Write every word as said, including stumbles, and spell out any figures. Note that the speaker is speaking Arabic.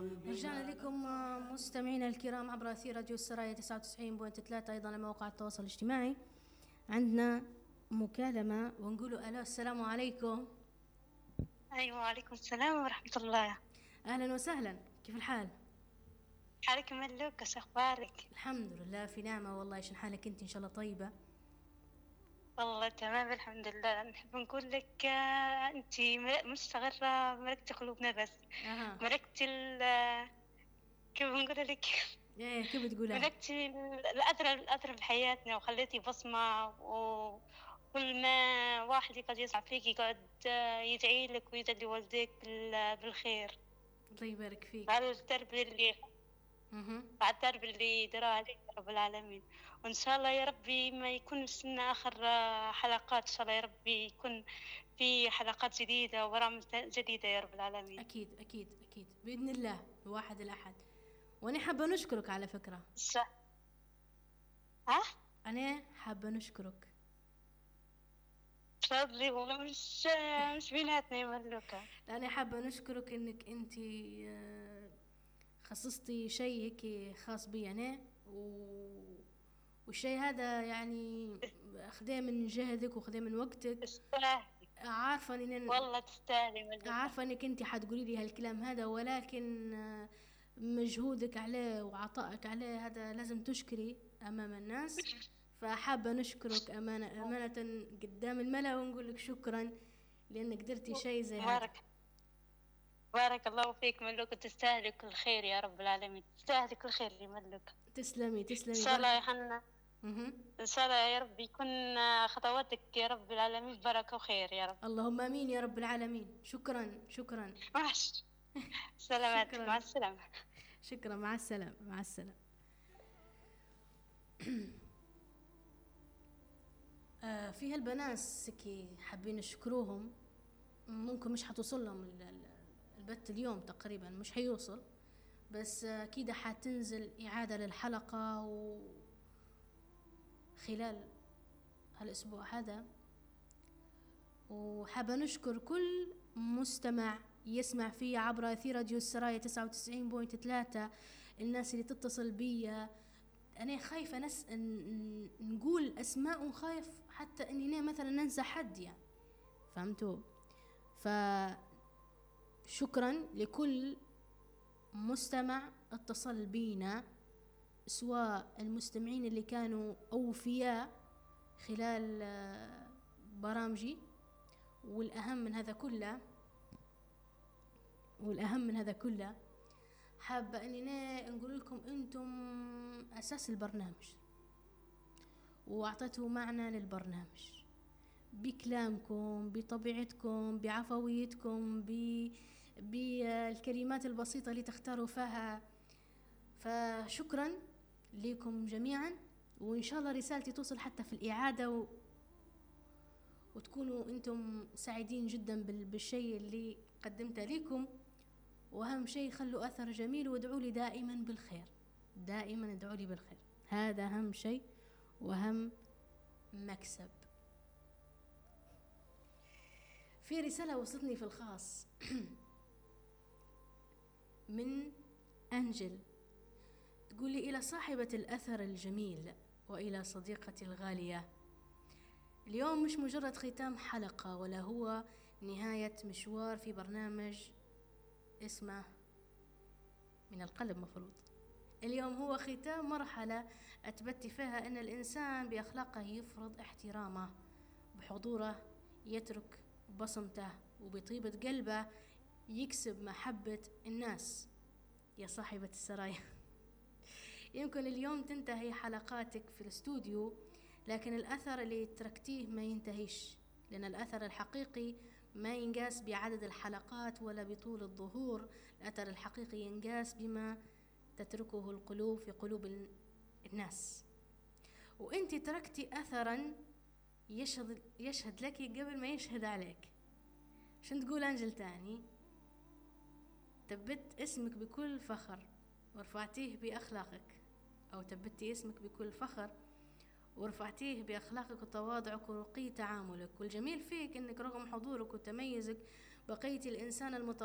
رجعنا لكم مستمعينا الكرام عبر أثير راديو السرايا تسعة وتسعين فاصلة ثلاثة، أيضا على مواقع التواصل الاجتماعي. عندنا مكالمة ونقولوا ألو، السلام عليكم. أيوة، وعليكم السلام ورحمة الله. أهلا وسهلا، كيف الحال؟ حالك ملوك، ايش أخبارك؟ الحمد لله في نعمة والله. شن حالك أنت؟ إن شاء الله طيبة. والله تمام الحمد لله. نحب نقول لك آه، أنت مستغرة، ملكتي قلوبنا بس. أها. ملكتي ال كيف نقول لك؟ إيه كيف بتقولها؟ ملكتي ال- الأثر الأثر بحياتنا، وخليتي بصمة، وكل ما واحد يقعد يسمع فيك يقعد آه، يدعي لك ويدعي لوالديك بال- بالخير. الله يبارك فيك. على التربية اللي اها. بعد الدرب اللي دراه عليك يا رب العالمين. وإن شاء الله يا ربي ما يكون لنا آخر آه، حلقات، إن شاء الله يا ربي يكون في حلقات جديدة وبرامج جديدة يا رب العالمين. أكيد أكيد أكيد بإذن الله الواحد الأحد. وأنا حابة نشكرك على فكرة. ش... ها؟ أنا حابة نشكرك. تفضلي، والله مش مش بيناتنا ملوكة. أنا حابة نشكرك إنك أنت خصصتي شيء هيك خاص بي أنا، و... والشيء هذا يعني أخذه من جهدك وأخذه من وقتك. تستاهلي عارفة إن والله، تستاهلي ملوكة. عارفة إنك أنت حتقولي لي هالكلام هذا، ولكن مجهودك عليه وعطائك عليه هذا لازم تشكري أمام الناس. فحابة نشكرك أمانة أمانة قدام الملأ، ونقول لك شكرا لأنك قدرتي شيء زي هذا. بارك بارك الله فيك ملوكة، تستاهلي كل خير يا رب العالمين، تستاهلي كل خير يا ملوكة. تسلمي تسلمي. إن شاء الله يا حنا، مه. إن شاء الله يا رب يكون خطواتك يا رب العالمين بركة وخير يا رب. اللهم آمين يا رب العالمين. شكرا شكرا. ماشي. سلامات، شكراً. مع السلامة. شكرا، مع السلامة مع السلامة. آه في هالبنات كي حابين نشكروهم، ممكن مش حتوصل لهم ال- ال- البث اليوم تقريبا، مش حيوصل، بس أكيد حتنزل إعادة للحلقة و خلال هالأسبوع هذا. وحابة نشكر كل مستمع يسمع فيه عبر أثير راديو السرايا تسعة وتسعين فاصلة ثلاثة، الناس اللي تتصل بيا. أنا خايفة نس... ن- نقول أسماء، وخايف حتى أني مثلا ننسى حد يعني، فهمتوا؟ فشكرا لكل مستمع اتصل بينا، سواء المستمعين اللي كانوا أوفياء خلال آه، برامجي، والأهم من هذا كله والأهم من هذا كله حابة أني نقول لكم أنتم أساس البرنامج، وأعطيتوا معنى للبرنامج بكلامكم، بطبيعتكم، بعفويتكم، ب... بالكلمات البسيطة اللي تختاروا فيها. فشكرا لكم جميعا، وإن شاء الله رسالتي توصل حتى في الإعادة، و... وتكونوا أنتم سعيدين جدا بال... بالشيء اللي قدمته لكم. وأهم شيء خلوا أثر جميل، وادعوا لي دائما بالخير، دائما ادعوا لي بالخير، هذا أهم شيء وأهم مكسب. في رسالة وصلتني في الخاص من أنجل، تقول لي: إلى صاحبة الأثر الجميل وإلى صديقتي الغالية، اليوم مش مجرد ختام حلقة، ولا هو نهاية مشوار في برنامج اسمه من القلب مفروض. اليوم هو ختام مرحلة أثبت فيها أن الإنسان بأخلاقه يفرض احترامه، بحضوره يترك بصمته، وبطيبة قلبه يكسب محبة الناس. يا صاحبة السرايا، يمكن اليوم تنتهي حلقاتك في الاستوديو، لكن الأثر اللي تركتيه ما ينتهيش، لأن الأثر الحقيقي ما ينقاس بعدد الحلقات ولا بطول الظهور. الأثر الحقيقي ينقاس بما تتركه القلوب في قلوب الناس. وانت تركتي أثرا يشهد, يشهد لك قبل ما يشهد عليك. شن تقول أنجل تاني؟ تبت اسمك بكل فخر ورفعتيه بأخلاقك، أو تبتي اسمك بكل فخر ورفعتيه بأخلاقك وتواضعك ورقي تعاملك. والجميل فيك أنك رغم حضورك وتميزك بقيتي الإنسان المتواضع